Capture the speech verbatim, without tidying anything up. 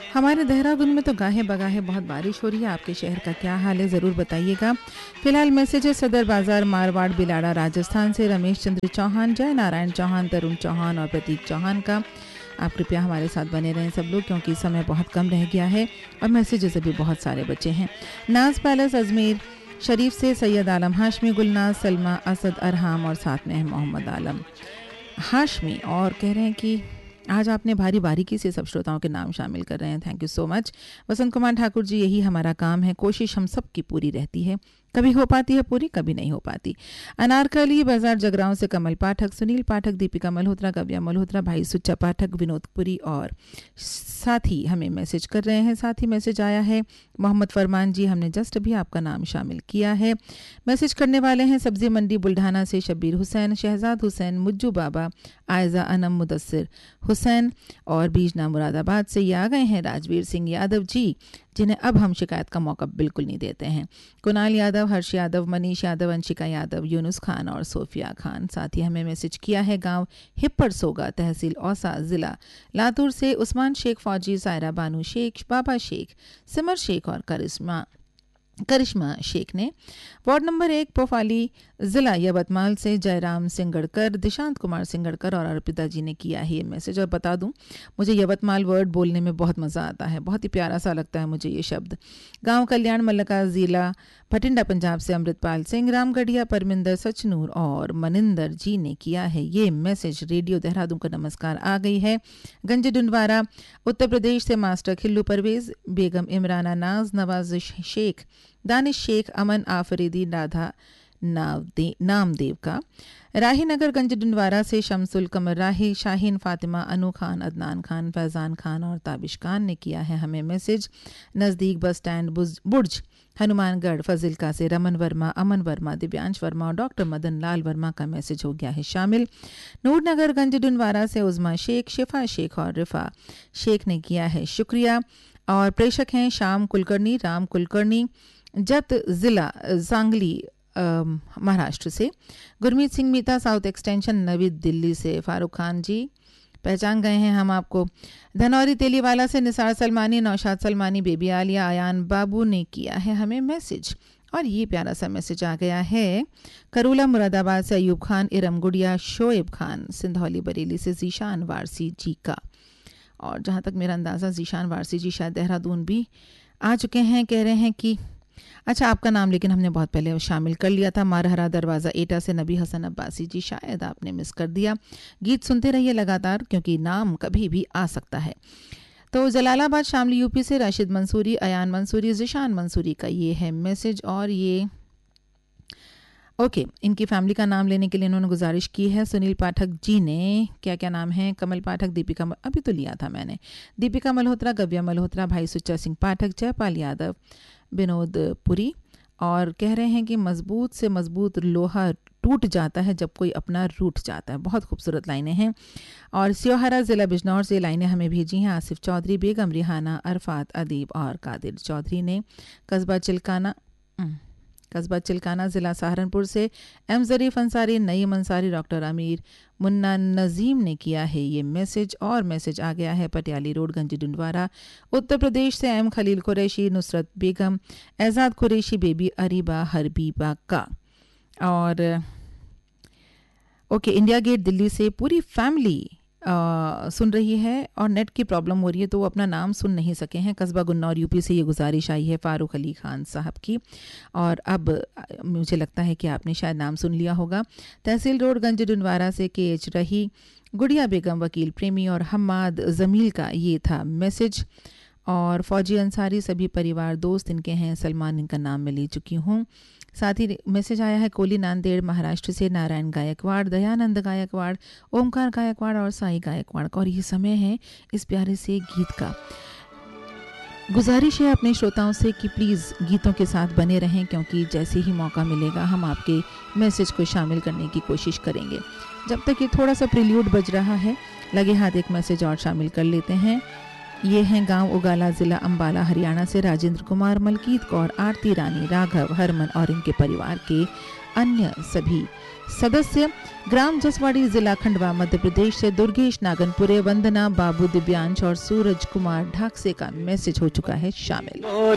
हमारे देहरादून में तो गाहे बगाहे बहुत बारिश हो रही है। आपके शहर का क्या हाल है, ज़रूर बताइएगा। फिलहाल मैसेज है सदर बाज़ार मारवाड़ बिलाड़ा राजस्थान से रमेश चंद्र चौहान, जय नारायण चौहान, तरुण चौहान और प्रतीक चौहान का। आप कृपया हमारे साथ बने रहें सब लोग, क्योंकि समय बहुत कम रह गया है और मैसेजेस अभी बहुत सारे बचे हैं। नाज पैलेस अजमेर शरीफ से सैयद आलम हाशमी, गुलनाज, सलमा, असद अरहाम और साथ में है मोहम्मद आलम हाशमी, और कह रहे हैं कि आज आपने भारी बारीकी से सब श्रोताओं के नाम शामिल कर रहे हैं। थैंक यू सो मच वसंत कुमार ठाकुर जी। यही हमारा काम है, कोशिश हम सब की पूरी रहती है, कभी हो पाती है पूरी, कभी नहीं हो पाती। अनारकली बाजार जगरांव से कमल पाठक, सुनील पाठक, दीपिका मल्होत्रा, कव्या मल्होत्रा, भाई सुच्चा पाठक, विनोदपुरी और साथ ही हमें मैसेज कर रहे हैं। साथ ही मैसेज आया है मोहम्मद फरमान जी, हमने जस्ट अभी आपका नाम शामिल किया है। मैसेज करने वाले हैं सब्जी मंडी बुल्ढाना से शब्बीर हुसैन, शहजाद हुसैन, मुज्जू बाबा, आयजा अनम, मुदस्सिर हुसैन और बीजना मुरादाबाद से ये आ गए हैं राजवीर सिंह यादव जी, जिन्हें अब हम शिकायत का मौका बिल्कुल नहीं देते हैं। कुणाल यादव, हर्ष यादव, मनीष यादव, अंशिका यादव, यूनुस खान और सोफिया खान। साथ ही हमें मैसेज किया है गांव हिप्पर सोगा, तहसील औसा, जिला लातूर से उस्मान शेख फौजी, सायरा बानू शेख, बाबा शेख, सिमर शेख और करिश्मा करिश्मा शेख ने। वार्ड नंबर एक पोफाली, जिला यवतमाल से जयराम सिंगड़कर, दिशांत कुमार सिंगड़कर और अर्पिता जी ने किया है ये मैसेज। और बता दूं, मुझे यवतमाल वर्ड बोलने में बहुत मज़ा आता है, बहुत ही प्यारा सा लगता है मुझे ये शब्द। गांव कल्याण मल्लका, जिला भटिंडा पंजाब से अमृतपाल सिंह, रामगढ़िया, परमिंदर, सचनूर और मनिंदर जी ने किया है ये मैसेज। रेडियो देहरादून का नमस्कार आ गई है। गंज डुंडवारा उत्तर प्रदेश से मास्टर खिल्लू परवेज, बेगम इमराना नाज, नवाज शेख, दानिश शेख, अमन आफरीदी, राधा नावदे नामदेव का। राही नगर गंज डुंडवारा से शमसुल कमर राही, शाहीन फातिमा, अनु खान, अदनान खान, फैज़ान खान और ताबिश खान ने किया है हमें मैसेज। नज़दीक बस स्टैंड बुर्ज हनुमानगढ़ फजिलका से रमन वर्मा, अमन वर्मा, दिव्यांश वर्मा और डॉक्टर मदन लाल वर्मा का मैसेज हो गया है शामिल। नूरनगर गंज डुंडवारा से उज़मा शेख, शिफा शेख और रिफा शेख ने किया है शुक्रिया। और प्रेषक हैं शाम कुलकर्णी, राम कुलकर्णी, जत ज़िला सांगली महाराष्ट्र से। गुरमीत सिंह मीता, साउथ एक्सटेंशन नवी दिल्ली से। फारूक खान जी, पहचान गए हैं हम आपको। धनौरी तेलीवाला से निसार सलमानी, नौशाद सलमानी, बेबी आलिया, आयान बाबू ने किया है हमें मैसेज। और ये प्यारा सा मैसेज आ गया है करूला मुरादाबाद से अयूब खान, इरम गुड़िया, शोएब खान, सिंधौली बरेली से जीशान वारसी जी का। और जहाँ तक मेरा अंदाज़ा जीशान वारसी जी शायद देहरादून भी आ चुके हैं। कह रहे हैं कि अच्छा, आपका नाम लेकिन हमने बहुत पहले शामिल कर लिया था। मारहरा दरवाज़ा एटा से नबी हसन अब्बासी जी, शायद आपने मिस कर दिया। गीत सुनते रहिए लगातार, क्योंकि नाम कभी भी आ सकता है। तो जलालाबाद शामली यूपी से राशिद मंसूरी, अयान मंसूरी, जिशान मंसूरी का ये है मैसेज। और ये ओके okay, इनकी फैमिली का नाम लेने के लिए इन्होंने गुजारिश की है। सुनील पाठक जी ने, क्या क्या नाम है, कमल पाठक, दीपिका मल, अभी तो लिया था मैंने, दीपिका मल्होत्रा, गव्या मल्होत्रा, भाई सुच्चा सिंह पाठक, जयपाल यादव, विनोदपुरी। और कह रहे हैं कि मजबूत से मजबूत लोहा टूट जाता है जब कोई अपना रूठ जाता है। बहुत खूबसूरत लाइनें हैं। और सियोहरा ज़िला बिजनौर से लाइनें हमें भेजी हैं आसिफ चौधरी, बेगम रिहाना, अरफात अदीब और कादिर चौधरी ने। कस्बा चिलकाना कस्बा चिलकाना ज़िला सहारनपुर से एम ज़रीफ़ अंसारी, नईम अंसारी, डॉक्टर अमीर, मुन्ना नज़ीम ने किया है ये मैसेज। और मैसेज आ गया है पटियाली रोड गंज डुंडवारा उत्तर प्रदेश से एम खलील कुरैशी, नुसरत बेगम, एजाद कुरैशी, बेबी अरीबा हरबीबा का। और ओके, इंडिया गेट दिल्ली से पूरी फैमिली आ, सुन रही है और नेट की प्रॉब्लम हो रही है, तो वो अपना नाम सुन नहीं सके हैं। कस्बा गुन्नौर यूपी से ये गुजारिश आई है फारूक अली खान साहब की। और अब मुझे लगता है कि आपने शायद नाम सुन लिया होगा। तहसील रोड गंज डुंडवारा से के एच रही, गुड़िया बेगम, वकील प्रेमी और हम्माद जमील का ये था मैसेज। और फौजी अंसारी, सभी परिवार दोस्त इनके हैं, सलमान इनका नाम मैं ले चुकी हूँ। साथ ही मैसेज आया है कोली नांदेड़ महाराष्ट्र से नारायण गायकवाड़, दयानंद गायकवाड़, ओमकार गायकवाड़ और साई गायकवाड़ का। और ये समय है इस प्यारे से गीत का। गुजारिश है अपने श्रोताओं से कि प्लीज़ गीतों के साथ बने रहें, क्योंकि जैसे ही मौका मिलेगा हम आपके मैसेज को शामिल करने की कोशिश करेंगे। जब तक ये थोड़ा सा प्रिल्यूड बज रहा है, लगे हाथ एक मैसेज और शामिल कर लेते हैं। ये हैं गांव उगाला, जिला अंबाला, हरियाणा से राजेंद्र कुमार, मलकीत कौर, आरती रानी, राघव, हरमन और इनके परिवार के अन्य सभी सदस्य। ग्राम जसवाड़ी, जिला खंडवा, मध्य प्रदेश से दुर्गेश नागनपुरे, वंदना, बाबू दिव्यांश और सूरज कुमार ढाकसे का मैसेज हो चुका है शामिल।